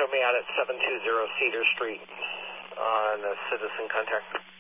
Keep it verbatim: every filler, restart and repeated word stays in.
me out at seven two zero Cedar Street on a citizen contact.